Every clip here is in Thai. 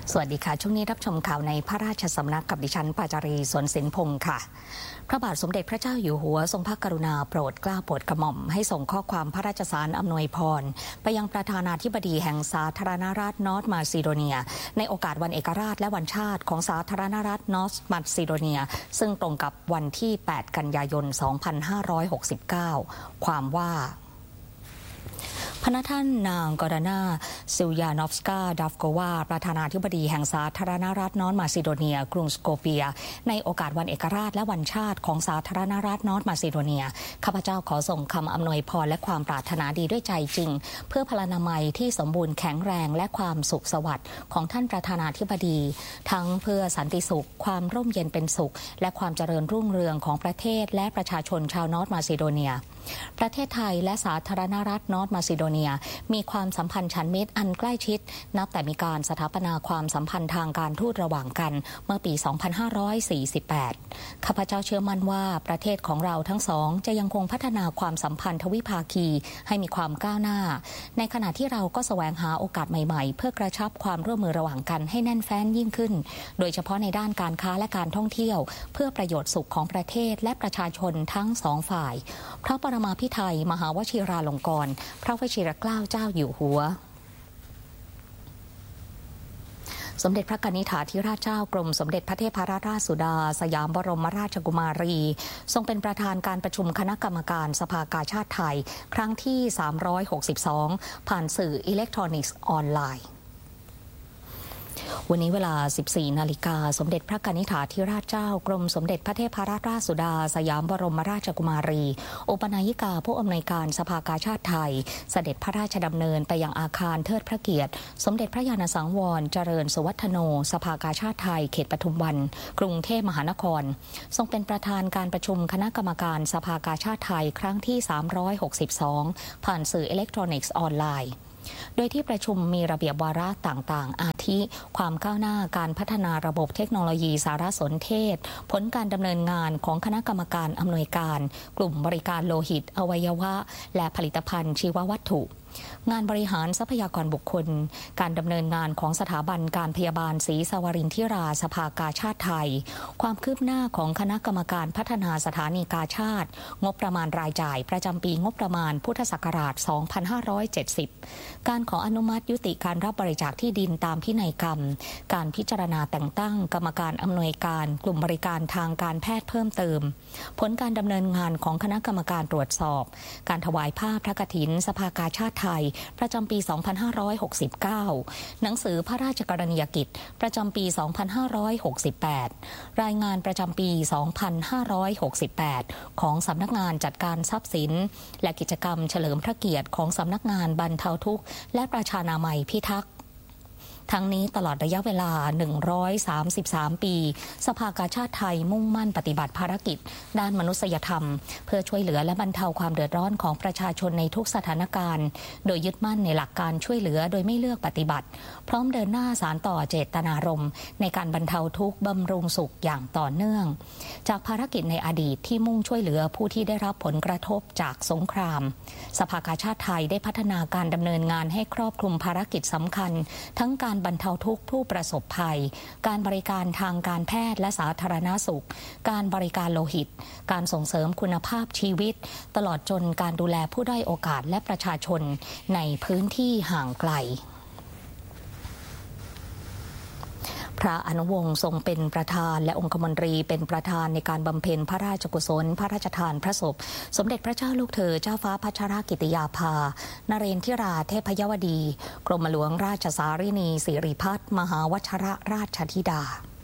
สวัสดีค่ะช่วงนี้รับชมข่าวในพระราชสำนักกับดิฉันปาจารีสวนสินพงศ์ค่ะพระบาทสมเด็จพระเจ้าอยู่หัวทรงพระกรุณาโปรดเกล้าโปรดกระหม่อมให้ส่งข้อความพระราชสารอำนวยพรไปยังประธานาธิบดีแห่งสาธารณรัฐนอร์ทมาซิโดเนียในโอกาสวันเอกราชและวันชาติของสาธารณรัฐนอร์ทมาซิโดเนียซึ่งตรงกับวันที่ 8 กันยายน 2569 ความว่าพระท่านนางกอรานาซิลยานอฟสกาดัฟโกวาประธานาธิบดีแห่งสาธารณรัฐนอร์ทมาซิโดเนียกรุงสโกเปียในโอกาสวันเอกราชและวันชาติของสาธารณรัฐนอร์ทมาซิโดเนียข้าพเจ้าขอส่งคำอำนวยพรและความปรารถนาดีด้วยใจจริงเพื่อพลานามัยที่สมบูรณ์แข็งแรงและความสุขสวัสดิ์ของท่านประธานาธิบดีทั้งเพื่อสันติสุขความร่มเย็นเป็นสุขและความเจริญรุ่งเรืองของประเทศและประชาชนชาวนอร์ทมาซิโดเนียประเทศไทยและสาธารณรัฐนอร์ทมาซิโดเนียมีความสัมพันธ์ฉันมิตรอันใกล้ชิดนับแต่มีการสถาปนาความสัมพันธ์ทางการทูตระหว่างกันเมื่อปี 2548 ข้าพเจ้าเชื่อมั่นว่าประเทศของเราทั้งสองจะยังคงพัฒนาความสัมพันธ์ทวิภาคีให้มีความก้าวหน้าในขณะที่เราก็แสวงหาโอกาสใหม่ๆเพื่อกระชับความร่วมมือระหว่างกันให้แน่นแฟ้นยิ่งขึ้นโดยเฉพาะในด้านการค้าและการท่องเที่ยวเพื่อประโยชน์สุขของประเทศและประชาชนทั้งสองฝ่ายพระปรมาภิไธยมหาวชิราลงกรณ์พระวชิรเกล้าเจ้าอยู่หัวสมเด็จพระกนิษฐาธิราชเจ้ากรมสมเด็จพระเทพรัตนราชสุดาสยามบรมราชกุมารีทรงเป็นประธานการประชุมคณะกรรมการสภากาชาดไทยครั้งที่ 362 ผ่านสื่ออิเล็กทรอนิกส์ออนไลน์วันนี้เวลา 14 นาฬิกาสมเด็จพระกนิษฐาธิราชเจ้ากรมสมเด็จพระเทพรัตนราชสุดาสยามบรมราชกุมารีอุปนายิกาผู้อำนวยการสภากาชาดไทยเสด็จพระราชดำเนินไปยังอาคารเทิดพระเกียรติสมเด็จพระญาณสังวรเจริญสุวัฒโนสภากาชาดไทยเขตปทุมวันกรุงเทพมหานครทรงเป็นประธานการประชุมคณะกรรมการสภากาชาดไทยครั้งที่ 362 ผ่านสื่ออิเล็กทรอนิกส์ออนไลน์โดยที่ประชุมมีระเบียบวาระต่างๆอาทิความก้าวหน้าการพัฒนาระบบเทคโนโลยีสารสนเทศผลการดำเนินงานของคณะกรรมการอำนวยการกลุ่มบริการโลหิตอวัยวะและผลิตภัณฑ์ชีววัตถุงานบริหารทรัพยากรบุคคลการดำเนินงานของสถาบันการพยาบาลศรีสวรินทิราสภากาชาดไทยความคืบหน้าของคณะกรรมการพัฒนาสถานีกาชาดงบประมาณรายจ่ายประจำปีงบประมาณพุทธศักราช 2570 การขออนุมัติยุติการรับบริจาคที่ดินตามพินัยกรรมการพิจารณาแต่งตั้งกรรมการอำนวยการกลุ่มบริการทางการแพทย์เพิ่มเติมผลการดำเนินงานของคณะกรรมการตรวจสอบการถวายผ้าพระกฐินสภากาชาดไทยประจำปี 2569 หนังสือพระราชกรณียกิจประจำปี 2568 รายงานประจำปี 2568 ของสำนักงานจัดการทรัพย์สินและกิจกรรมเฉลิมพระเกียรติของสำนักงานบรรเทาทุกข์และประชานามัยพิทักษ์ทั้งนี้ตลอดระยะเวลา 133 ปีสภากาชาดไทยมุ่งมั่นปฏิบัติภารกิจด้านมนุษยธรรมเพื่อช่วยเหลือและบรรเทาความเดือดร้อนของประชาชนในทุกสถานการณ์โดยยึดมั่นในหลักการช่วยเหลือโดยไม่เลือกปฏิบัติพร้อมเดินหน้าสานต่อเจตนารมณ์ในการบรรเทาทุกข์บำรุงสุขอย่างต่อเนื่องจากภารกิจในอดีตที่มุ่งช่วยเหลือผู้ที่ได้รับผลกระทบจากสงครามสภากาชาดไทยได้พัฒนาการดำเนินงานให้ครอบคลุมภารกิจสำคัญทั้งการบรรเทาทุกข์ผู้ประสบภัยการบริการทางการแพทย์และสาธารณสุขการบริการโลหิตการส่งเสริมคุณภาพชีวิตตลอดจนการดูแลผู้ด้อยโอกาสและประชาชนในพื้นที่ห่างไกลพระอนุวงศ์ทรงเป็นประธานและองคมนตรีเป็นประธานในการบำเพ็ญพระราชกุศลพระราชทานพระศพสมเด็จพระเจ้าลูกเธอเจ้าฟ้าพัชรกิติยาภานเรนทิราเทพยวดีกรมหลวงราชสารินีสิริพัฒน์มหาวชรราชธิดา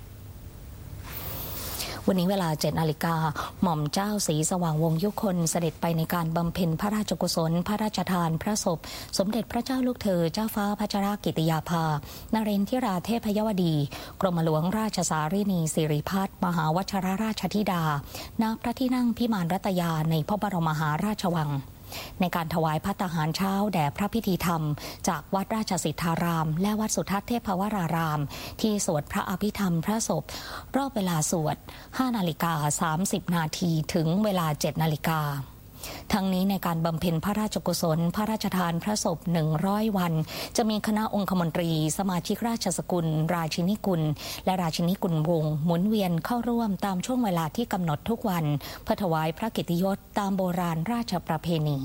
วันนี้เวลา 7 นาฬิกาหม่อมเจ้าศรีสว่างวงศ์ยุคนเสด็จไปในการบำเพ็ญพระราชกุศลพระราชทานพระศพสมเด็จพระเจ้าลูกเธอเจ้าฟ้าพัชรกิติยาภานเรนทิราเทพยวดีกรมหลวงราชสารินีสิริพัฒน์มหาวชรราชธิดาณพระที่นั่งพิมานรัตยาในพระบรมมหาราชวังในการถวายภัตตาหารเช้าแด่พระพิธีธรรมจากวัดราชสิทธารามและวัดสุทัศน์เทพวรารามที่สวดพระอภิธรรมพระศพรอบเวลาสวด 5:30 น.ถึงเวลา 7 นาฬิกาทั้งนี้ในการบำเพ็ญพระราชกุศลพระราชทานพระศพ100 วันจะมีคณะองคมนตรีสมาชิกราชสกุลราชินีกุลและราชินีกุลวงศ์หมุนเวียนเข้าร่วมตามช่วงเวลาที่กำหนดทุกวันเพื่อถวายพระเกียรติยศตามโบราณราชประเพณี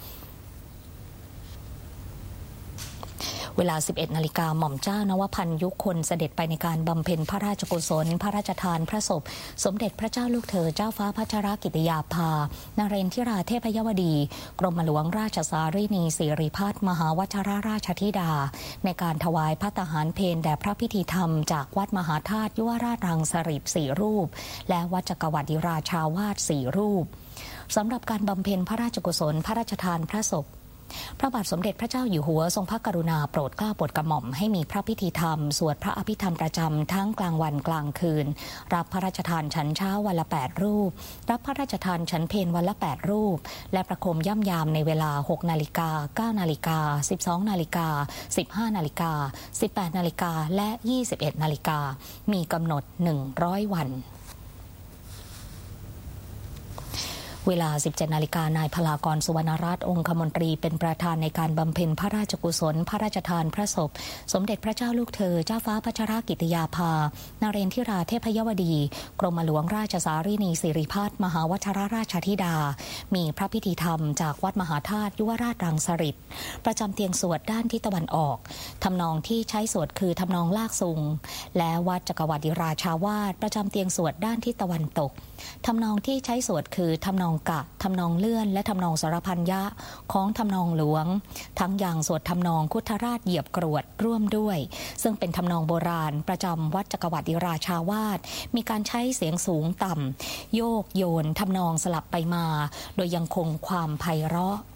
เวลา 11 นาฬิกาหม่อมเจ้านวพันธ์ยุคนเสด็จไปในการบำเพ็ญพระราชกุศลพระราชทานพระศพสมเด็จพระเจ้าลูกเธอเจ้าฟ้าพัชรกิติยาภานเรนทิราเทพยวดีกรมหลวงราชสารีนีสิริพัฒน์มหาวชิรราชธิดาในการถวายภัตตาหารเพลแด่พระพิธีธรรมจากวัดมหาธาตุยุวราชรังสฤษฎ์4 รูปและวัดจักรวรรดิราชาวาส4 รูปสำหรับการบำเพ็ญพระราชกุศลพระราชทานพระศพพระบาทสมเด็จพระเจ้าอยู่หัวทรงพระกรุณาโปรดเกล้าโปรดกระหม่อมให้มีพระพิธีธรรมสวดพระอภิธรรมประจำทั้งกลางวันกลางคืนรับพระราชทานฉันเช้าวันละ8 รูปรับพระราชทานฉันเพลวันละ8 รูปและประโคมย่ำยามในเวลา 6 นาฬิกา 9 นาฬิกา 12 นาฬิกา 15 นาฬิกา 18 นาฬิกาและ 21 นาฬิกามีกำหนด100 วันเวลา 17 นาฬิกานายพลากรสุวรรณรัตน์องคมนตรีเป็นประธานในการบำเพ็ญพระราชกุศลพระราชทานพระศพสมเด็จพระเจ้าลูกเธอเจ้าฟ้าพัชรกิติยาภานเรนทิราเทพยวดีกรมหลวงราชสารีนีสิริพัฒน์มหาวชิรราชธิดามีพระพิธีธรรมจากวัดมหาธาตุยุวราชรังสฤษฎ์ประจำเตียงสวดด้านทิศตะวันออกทำนองที่ใช้สวดคือทำนองลากซุงและวัดจักรวรรดิราชาวาสประจำเตียงสวดด้านทิศตะวันตกทำนองที่ใช้สวดคือทำนองกะทำนองเลื่อนและทำนองสรพัญญะของทำนองหลวงทั้งอย่างสวดทำนองคุทธราชเหยียบกรวดร่วมด้วยซึ่งเป็นทำนองโบราณประจำวัดจักรวรรดิราชาวาสมีการใช้เสียงสูงต่ำโยกโยนทำนองสลับไปมาโดยยังคงความไพเราะ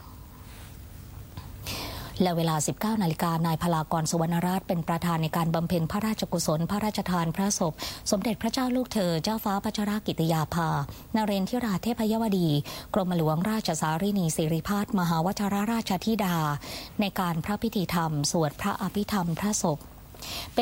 และเวลา 19 นาฬิกานายพลากรสุวรรณรัตน์เป็นประธานในการบำเพ็ญพระราชกุศลพระราชทานพระศพสมเด็จพระเจ้าลูกเธอเจ้าฟ้าพัชรกิติยาภานเรนทิราเทพยวดีกรมหลวงราชสารีนีสิริพัฒน์มหาวชิรราชธิดาในการพระพิธีธรรมสวดพระอภิธรรมพระศพ